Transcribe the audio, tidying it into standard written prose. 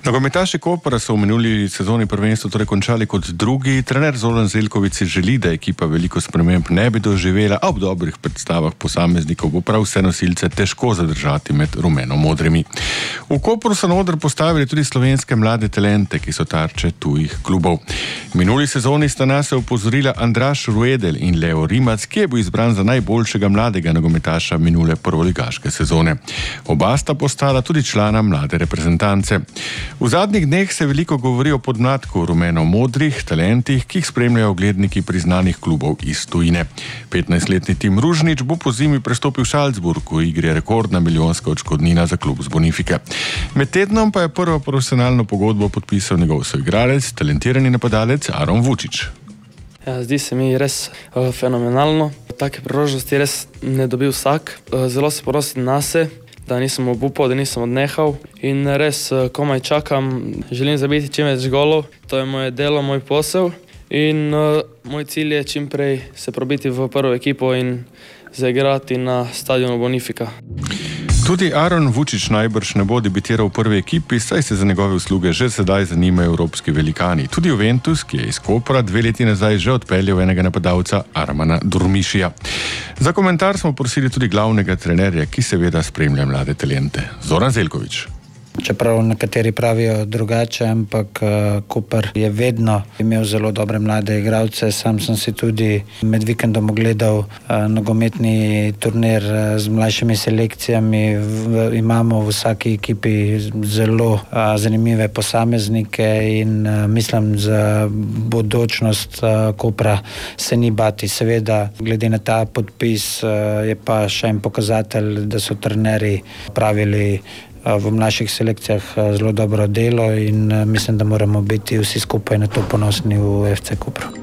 Nogometaši Kopra so v minuli sezoni prvenstva torej končali kot drugi. Trener Zoran Zeljković si želi, da ekipa veliko sprememb ne bi doživela, a ob dobrih predstavah posameznikov bo prav vse nosilce težko zadržati med rumeno-modrimi. V Kopru so na oder postavili tudi slovenske mlade talente, ki so tarče tujih klubov. V minuli sezoni sta nas opozorila Andraž Ruedel in Leo Rimac, ki je bil izbran za najboljšega mladega nogometaša minule prvoligaške sezone. Oba sta postala tudi člana mlade reprezentance. V zadnjih dneh se veliko govori o podmladku rumeno-modrih talentih, ki jih spremljajo ogledniki priznanih klubov iz tujine. 15-letni Tim Ružnić bo po zimi prestopil v Salzburg, v igri je rekordna milijonska odškodnina za klub z Bonifike. Med tednom pa je prvo profesionalno pogodbo podpisal njegov soigralec, talentirani napadalec Aron Vučić. Ja, zdi se mi res fenomenalno. Take priložnosti res ne dobi vsak. Zelo se ponosim nase, da nisem obupal, da nisem odnehal in res komaj čakam. Želim zabiti čim več golov, to je moje delo, moj posel in moj cilj je čim prej se probiti v prvo ekipo in zaigrati na stadionu Bonifika. Tudi Aron Vučić najbrž ne bo debitiral v prvi ekipi, saj se za njegove usluge že sedaj zanimajo evropski velikani. Tudi Juventus, ki je iz Kopra 2 leti nazaj že odpeljal enega napadalca Armana Durmišija. Za komentar smo prosili tudi glavnega trenerja, ki seveda spremlja mlade talente, Zoran Zeljković. Čeprav nekateri pravijo drugače, ampak Koper je vedno imel zelo dobre mlade igralce. Sam sem si tudi med vikendom ogledal nogometni turnir z mlajšimi selekcijami. Imamo v vsaki ekipi zelo zanimive posameznike in mislim, za bodočnost Kopra se ni bati. Seveda, glede na ta podpis je pa še en pokazatelj, da so trenerji pravili v mlajših selekcijah zelo dobro delo in mislim, da moramo biti vsi skupaj na to ponosni v FC Kopru.